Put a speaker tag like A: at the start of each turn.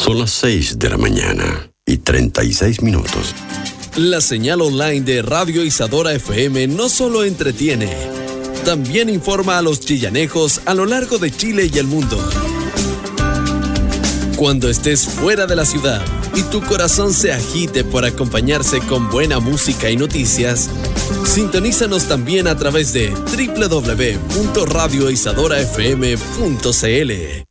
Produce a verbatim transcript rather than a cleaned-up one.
A: Son las seis de la mañana y treinta y seis minutos.
B: La señal online de Radio Isadora F M no solo entretiene, también informa a los chillanejos a lo largo de Chile y el mundo. Cuando estés fuera de la ciudad y tu corazón se agite por acompañarse con buena música y noticias, sintonízanos también a través de doble u doble u doble u punto radio isadora f m punto c l.